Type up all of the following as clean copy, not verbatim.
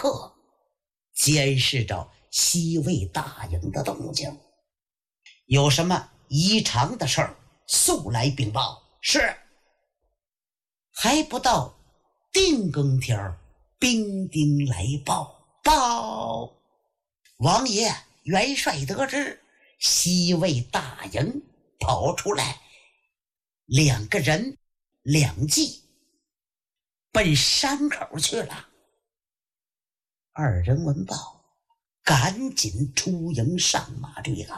刻监视着西魏大营的动静，有什么异常的事儿速来禀报。是。还不到定更天儿，兵丁来报，王爷元帅得知西魏大营跑出来2个人2骑，奔山口去了。2人闻报，赶紧出营上马追赶，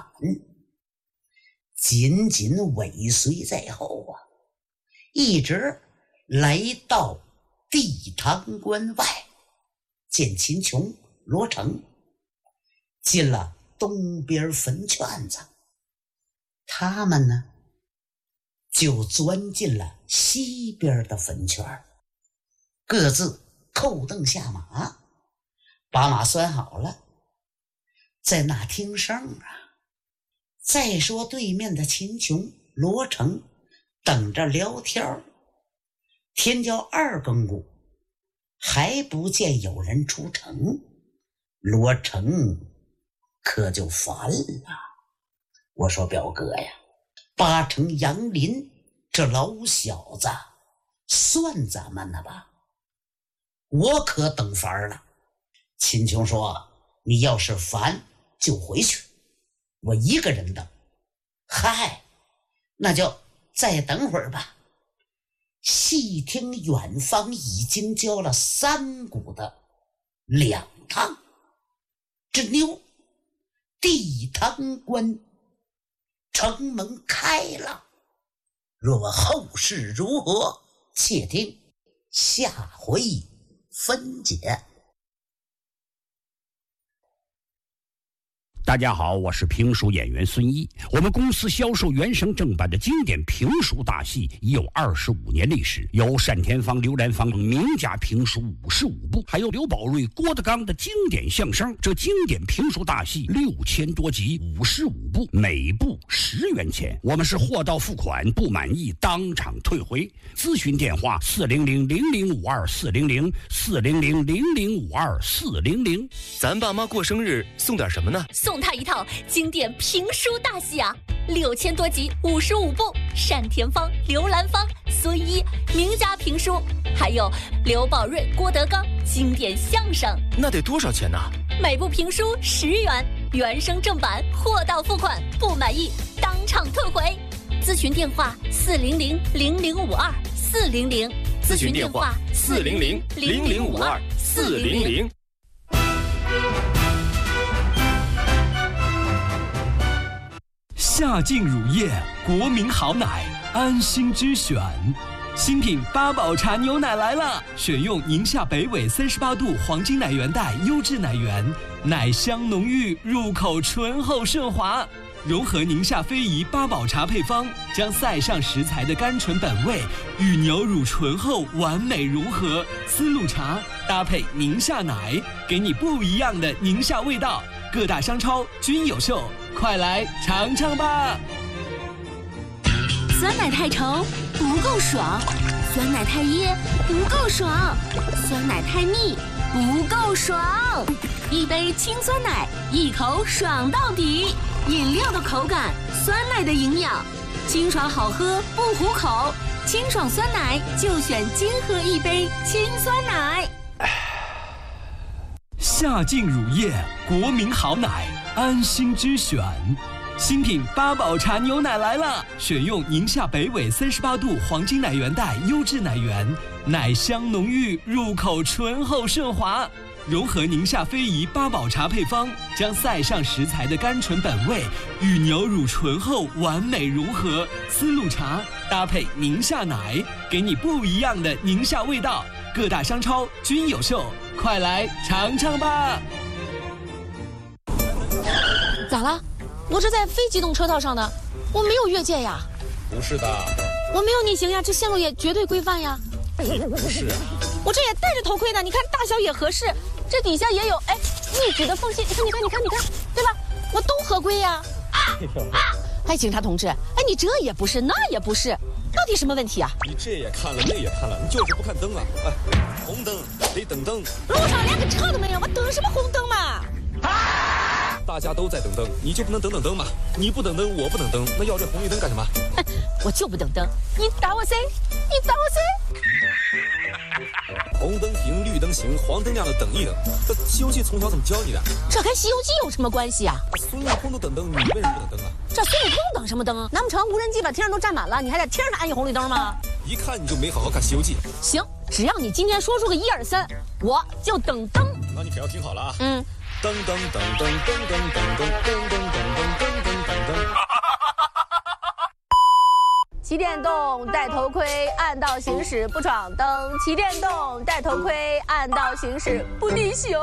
紧紧尾随在后啊，一直来到地堂关外，见秦琼、罗成，进了东边坟圈子。他们呢，就钻进了西边的坟圈，各自扣凳下马，把马拴好了，在那听声啊。再说对面的秦琼、罗成等着聊天，天叫2更鼓，还不见有人出城，罗成可就烦了。我说表哥呀，8成杨林这老小子算咱们的吧，我可等烦了。秦琼说，你要是烦就回去，我一个人等。嗨，那就再等会儿吧。细听远方已经交了3鼓的2趟，这妞地堂关城门开了。若后事如何，且听下回分解。 大家好，我是评书演员孙一。我们公司销售原声正版的经典评书大戏已有25年历史，有单田芳、刘兰芳名家评书55部，还有刘宝瑞、郭德纲的经典相声。这经典评书大戏6000多集，55部，每部10元钱。我们是货到付款，不满意当场退回。咨询电话400-0052-400，400-0052-400。 咱爸妈过生日送点什么呢？ 送他一套经典评书大戏啊，6000多集，55部，单田芳、刘兰芳、孙一名家评书，还有刘宝瑞、郭德纲经典相声。 那得多少钱呢？ 每部评书10元，原声正版，货到付款，不满意当场退回。咨询电话400-0052-400， 咨询电话400-0052-400。 夏净乳业，国民好奶，安心之选。新品8宝茶牛奶来了，选用宁夏北纬38度黄金奶源带优质奶源，奶香浓郁，入口醇厚顺滑。融合宁夏非遗8宝茶配方，将塞上食材的甘醇本味与牛乳醇厚完美融合。丝路茶搭配宁夏奶，给你不一样的宁夏味道。各大商超均有售，快来尝尝吧！ 酸奶太稠不够爽，酸奶太噎不够爽，酸奶太腻不够爽。一杯清酸奶，一口爽到底。饮料的口感，酸奶的营养，清爽好喝不糊口。清爽酸奶就选金喝一杯清酸奶。 夏净乳业，国民好奶，安心之选。新品8宝茶牛奶来了，选用宁夏北纬38度黄金奶源带优质奶源，奶香浓郁，入口醇厚顺滑。融合宁夏非遗8宝茶配方，将塞上食材的甘醇本味与牛乳醇厚完美融合。丝路茶搭配宁夏奶，给你不一样的宁夏味道。各大商超均有售，快来尝尝吧！ 咋了？我这在非机动车道上呢，我没有越界呀。 不是的， 我没有逆行呀，这线路也绝对规范呀。 不是啊， 我这也戴着头盔呢，你看大小也合适，这底下也有密止的缝隙，你看，对吧？我都合规呀。警察同志，你这也不是，那也不是，到底什么问题啊？ 你这也看了，那也看了，你就是不看灯啊！红灯得等灯。 路上连个车都没有，我大家都在等灯，你就不能等等灯吗？你不等灯，我不等灯，那要这红绿灯干什么？ 我就不等灯，你打我谁？你打我谁？ 红灯停，绿灯行，黄灯亮了等一等。这《西游记》从小怎么教你的？ 这跟《西游记》有什么关系啊？ 孙悟空都等灯，你为什么不等灯啊？ 这孙悟空等什么灯？难不成无人机把天上都占满了，你还在天上安一红绿灯吗？ 一看你就没好好看《西游记》。 行，只要你今天说出个1、2、3，我就等灯。 那你可要听好了啊！ 嗯， 噔噔噔噔噔噔噔噔噔噔噔噔噔。 骑电动戴头盔，暗道行驶不闯灯。骑电动戴头盔，暗道行驶不逆行。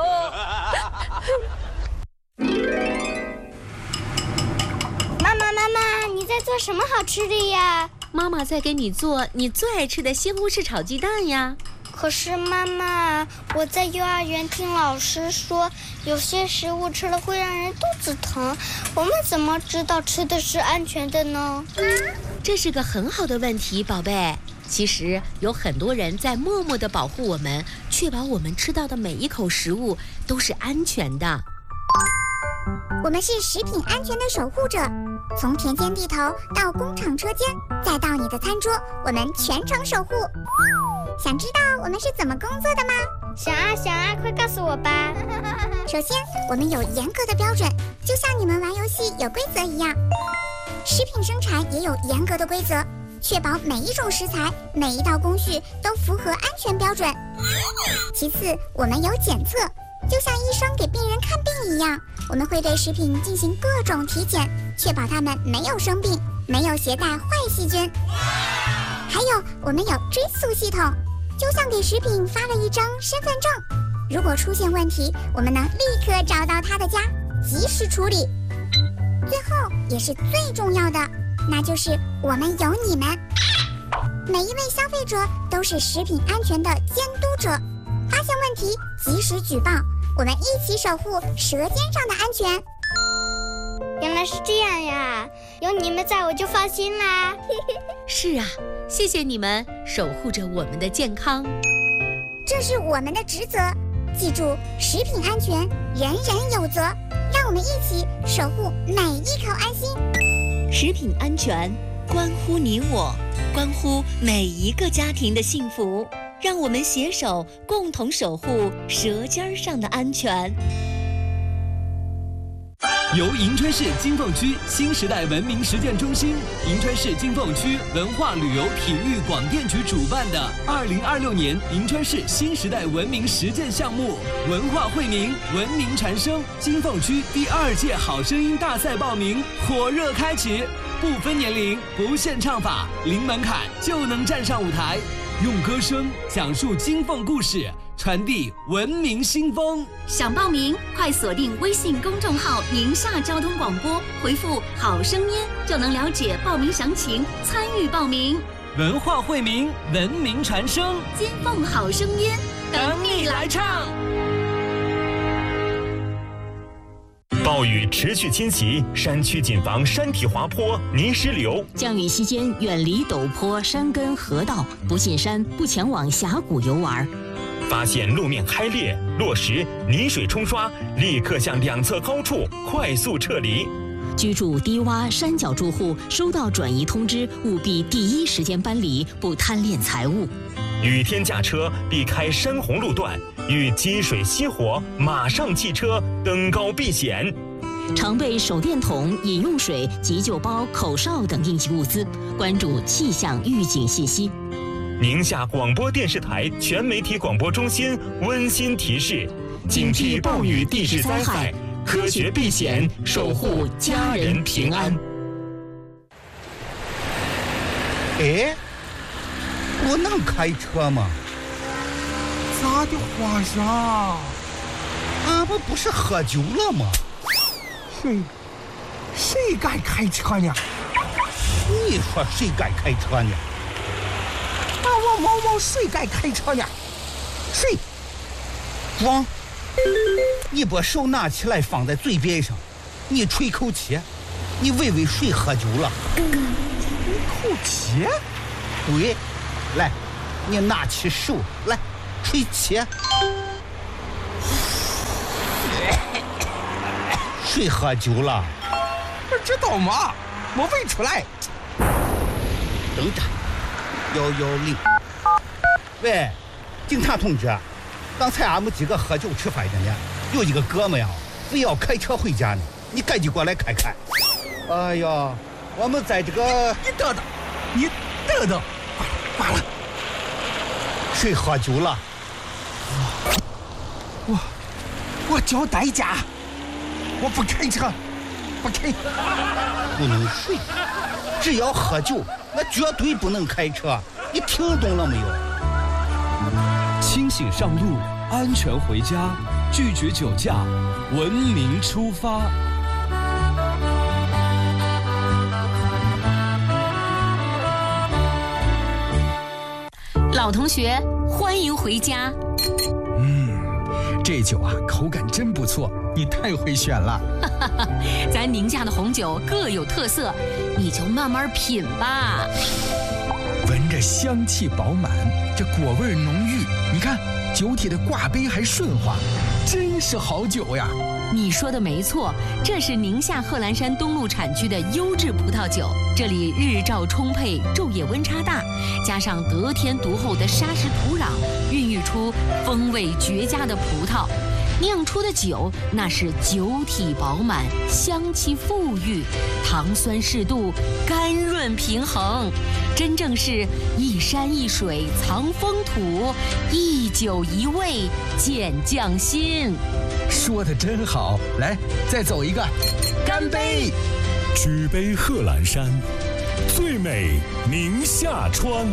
妈妈，你在做什么好吃的呀？ 妈妈在给你做你最爱吃的西红柿炒鸡蛋呀。 可是妈妈，我在幼儿园听老师说，有些食物吃了会让人肚子疼，我们怎么知道吃的是安全的呢？ 这是个很好的问题，宝贝。其实有很多人在默默地保护我们，确保我们吃到的每一口食物都是安全的。 我们是食品安全的守护者，从田间地头到工厂车间，再到你的餐桌，我们全程守护。想知道我们是怎么工作的吗？ 想啊，快告诉我吧。 首先，我们有严格的标准，就像你们玩游戏有规则一样。食品生产也有严格的规则，确保每一种食材、每一道工序都符合安全标准。其次，我们有检测，就像医生给病人看病一样，我们会对食品进行各种体检，确保它们没有生病，没有携带坏细菌。还有，我们有追溯系统，就像给食品发了一张身份证，如果出现问题，我们能立刻找到他的家，及时处理。最后也是最重要的，那就是我们有你们。每一位消费者都是食品安全的监督者，发现问题及时举报，我们一起守护舌尖上的安全。 原来是这样呀，有你们在我就放心啦。 是啊，谢谢你们守护着我们的健康。 这是我们的职责，记住，食品安全人人有责，让我们一起守护每一口安心。 食品安全关乎你我，关乎每一个家庭的幸福，让我们携手共同守护舌尖上的安全。 由银川市金凤区新时代文明实践中心、银川市金凤区文化旅游体育广电局主办的2026年银川市新时代文明实践项目“文化惠民，文明传声”金凤区第2届好声音大赛报名火热开启，不分年龄，不限唱法，零门槛就能站上舞台，用歌声讲述金凤故事，传递文明新风。 想报名，快锁定微信公众号“宁夏交通广播”，回复“好声音”就能了解报名详情，参与报名。 文化惠民，文明传声， 金凤好声音， 等你来唱。 暴雨持续侵袭，山区谨防山体滑坡、泥石流。 降雨期间远离陡坡、山根、河道，不进山，不前往峡谷游玩。 发现路面开裂、落石、泥水冲刷，立刻向两侧高处快速撤离。 居住低洼山脚住户收到转移通知，务必第一时间搬离，不贪恋财物。 雨天驾车避开山洪路段，遇积水熄火，马上弃车，登高避险。 常备手电筒、饮用水、急救包、口哨等应急物资，关注气象预警信息。 宁夏广播电视台全媒体广播中心温馨提示：警惕暴雨地质灾害，科学避险，守护家人平安。 哎，我能开车吗？咋的，皇上？俺们不是喝酒了吗？谁敢开车呢？你说谁敢开车呢？我毛毛谁敢开车呢？谁？王，你把手拿起来放在嘴边上，你吹口气，你问问谁喝酒了？吹口气？对，来，你拿起手来，吹气。 谁喝酒了？ 不知道吗？我问出来。 等着，110。喂，警察同志，刚才俺们几个喝酒吃饭的呢，有一个哥们呀，非要开车回家呢，你赶紧过来看看。哎呀，我们在这个…… 你等等，挂了。 谁喝酒了？ 我交代价，我不开车，不开。 不能睡，只要喝酒，那绝对不能开车。你听懂了没有？ 清醒上路，安全回家，拒绝酒驾，文明出发。 老同学，欢迎回家。 这酒啊，口感真不错，你太会选了。 咱宁家的红酒各有特色，你就慢慢品吧。 闻着香气饱满，这果味浓郁，你看酒体的挂杯还顺滑，真是好酒呀。 你说的没错，这是宁夏贺兰山东路产区的优质葡萄酒。这里日照充沛，昼夜温差大，加上得天独厚的沙石土壤，孕育出风味绝佳的葡萄。酿出的酒那是酒体饱满，香气馥郁，糖酸适度，甘润平衡，真正是一山一水藏风土，一酒一味见匠心。 说的真好，来，再走一个，干杯！ 举杯贺兰山，最美宁夏川。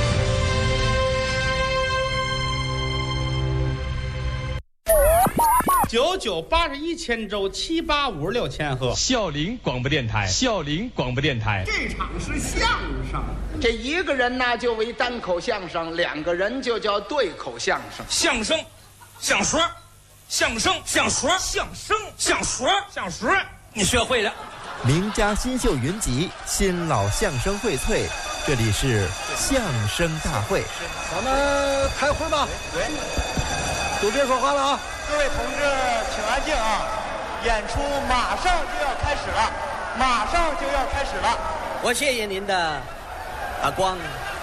9981千周7856千赫。 孝陵广播电台，孝陵广播电台。 这场是相声，这一个人呢就为单口相声，2个人就叫对口相声。 相声，相说，相声，相说，相声，相说，相说，你学会了。 名家新秀云集，新老相声荟萃，这里是相声大会。 咱们开会吧。对，都别说话了啊！ 各位同志，请安静啊！演出马上就要开始了，马上就要开始了。 我谢谢您的光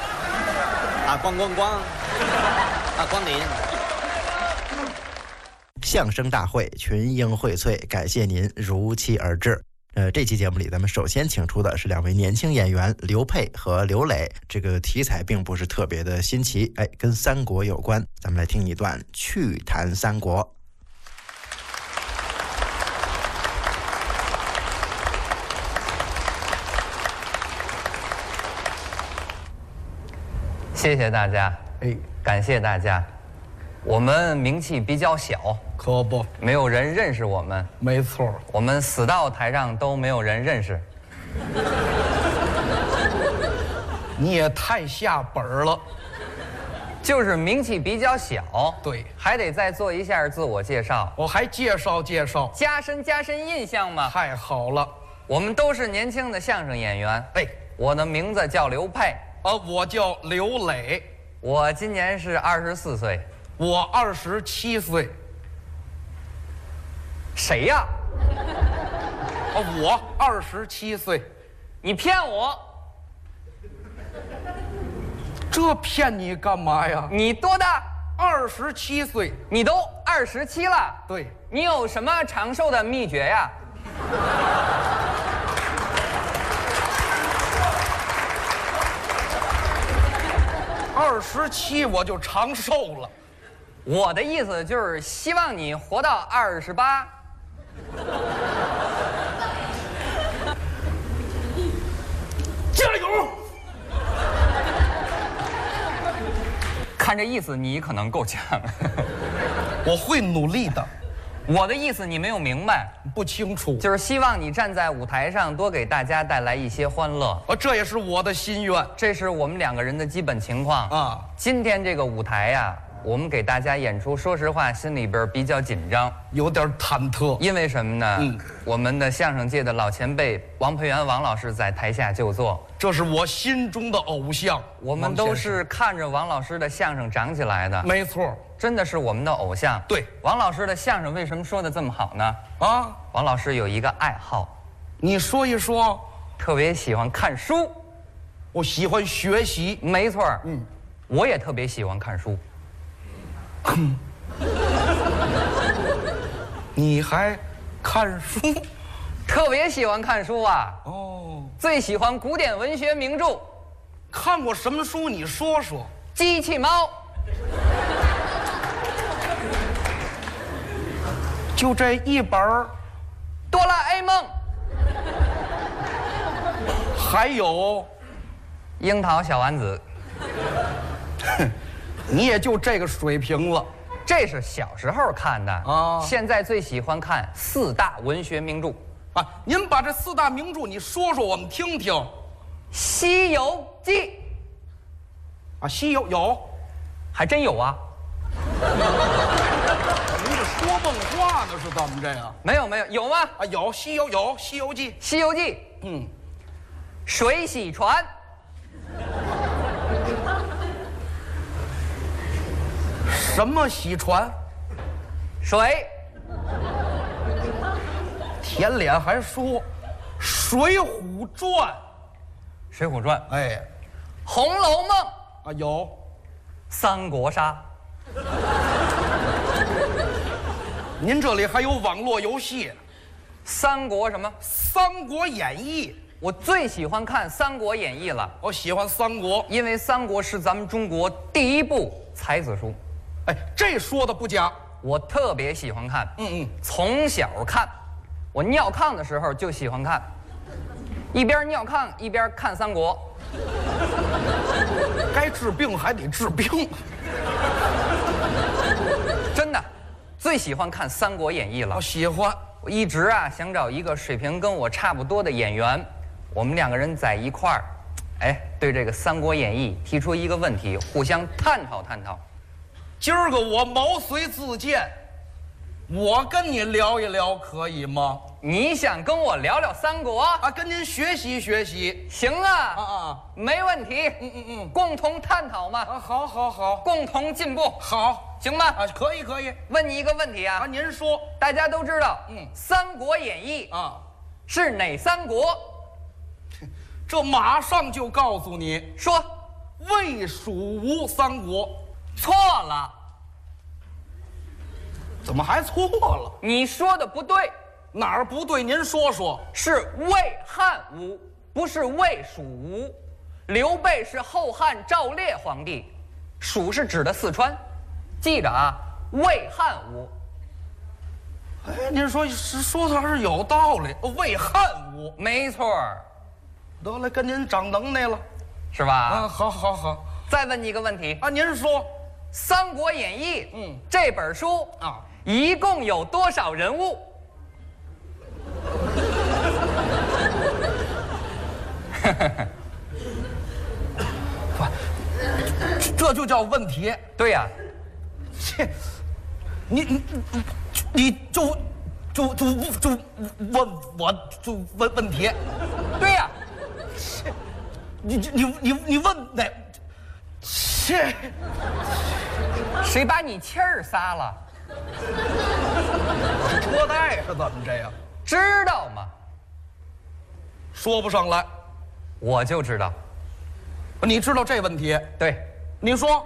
临。 相声大会群英荟萃，感谢您如期而至。这期节目里，咱们首先请出的是2位年轻演员刘佩和刘磊。这个题材并不是特别的新奇，跟三国有关。咱们来听一段趣谈三国。 谢谢大家，感谢大家。我们名气比较小， 可不， 没有人认识我们。 没错， 我们死到台上都没有人认识。 你也太下本了。 就是名气比较小， 对， 还得再做一下自我介绍。 我还介绍， 加深印象嘛。 太好了， 我们都是年轻的相声演员。我的名字叫刘佩， 我叫刘磊， 我今年是24岁。 我27岁。 谁呀？ 我27岁。 你骗我？ 这骗你干嘛呀？ 你多大 ？27岁。 你都27了？ 对。 你有什么长寿的秘诀呀 ？27我就长寿了。 我的意思就是希望你活到28。 加油！ 看这意思，你可能够呛。 我会努力的。 我的意思你没有明白？ 不清楚。 就是希望你站在舞台上，多给大家带来一些欢乐。 这也是我的心愿。 这是我们2个人的基本情况啊。今天这个舞台呀， 我们给大家演出，说实话，心里边比较紧张， 有点忐忑。 因为什么呢？我们的相声界的老前辈王培元王老师在台下就坐， 这是我心中的偶像。 我们都是看着王老师的相声长起来的。 没错， 真的是我们的偶像。 对， 王老师的相声为什么说的这么好呢？ 啊， 王老师有一个爱好， 你说一说。 特别喜欢看书。 我喜欢学习。 没错，我也特别喜欢看书。 你还看书？ 特别喜欢看书啊！ 哦， 最喜欢古典文学名著。 看过什么书？你说说。 机器猫。 就这一本儿。 哆啦 A 梦。 还有。 樱桃小丸子。 你也就这个水平了。 这是小时候看的啊，现在最喜欢看4大文学名著啊。您把这4大名著你说说，我们听听。《 西游记》 啊，西游有， 还真有啊。 您这说梦话呢是怎么着呀？ 没有没有，有吗？ 啊，有西游有《西游记》。 《西游记》水洗船。 什么洗船？ 水。 舔脸还说《水浒传》。《 水浒传》 哎，《 红楼梦》 啊有，《 三国杀》。 您这里还有网络游戏， 三国什么？《 三国演义》。 我最喜欢看《三国演义》了。 我喜欢三国， 因为三国是咱们中国第一部才子书。 哎，这说的不假， 我特别喜欢看。从小看，我尿炕的时候就喜欢看，一边尿炕一边看三国。 该治病还得治病。 真的，最喜欢看《三国演义》了。 我喜欢。 我一直想找一个水平跟我差不多的演员，我们2个人在一块儿，对这个《三国演义》提出一个问题，互相探讨探讨。 今儿个我毛遂自荐，我跟你聊一聊，可以吗？ 你想跟我聊聊三国啊？跟您学习学习。 行啊，没问题。共同探讨嘛。 啊，好，好，好， 共同进步。 好， 行吧？ 啊，可以，可以。 问你一个问题啊。 啊，您说。 大家都知道，《三国演义》 啊是哪三国？ 这马上就告诉你。 说， 魏、蜀、吴三国。 错了。 怎么还错了？ 你说的不对。 哪儿不对？您说说。 是魏汉吴，不是魏蜀吴。刘备是后汉赵烈皇帝，蜀是指的四川。记着啊，魏汉吴。 哎，您说的还是有道理。魏汉吴， 没错。 得了，跟您长能耐了， 是吧？ 啊，好，好，好。 再问你一个问题啊，您说，《 三国演义》这本书啊， 一共有多少人物？ 这就叫问题。 对呀， 切，你就问我就问题。 对呀， 你问哪？切， 谁把你气儿撒了？ 车带是怎么着呀？ 知道吗？ 说不上来。 我就知道。 你知道这问题？ 对， 你说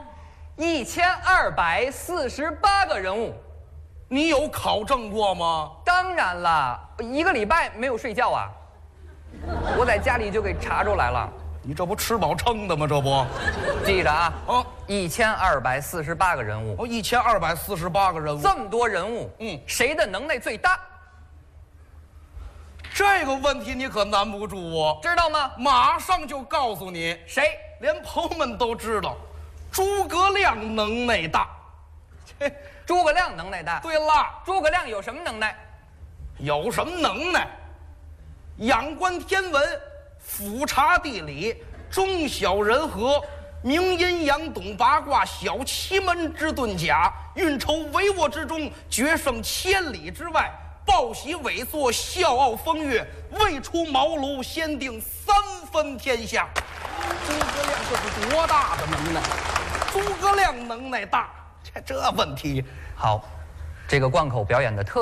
，1248个人物， 你有考证过吗？ 当然了，1个礼拜没有睡觉啊，我在家里就给查出来了。 你这不吃饱撑的吗？这不， 记着啊，1248个人物。 哦，1248个人物， 这么多人物，谁的能耐最大？ 这个问题你可难不住我， 知道吗？ 马上就告诉你， 谁？ 连朋友们都知道，诸葛亮能耐大。 诸葛亮能耐大。 对了， 诸葛亮有什么能耐？ 有什么能耐？仰观天文，俯察地理，中晓人和， 明阴阳东八卦，小奇门之遁甲，运筹帷幄之中，决胜千里之外。报喜猥琐，笑傲风月，未出茅庐，先定3分天下。诸葛亮这是多大的能耐？诸葛亮能耐大，这问题好，这个贯口表演的特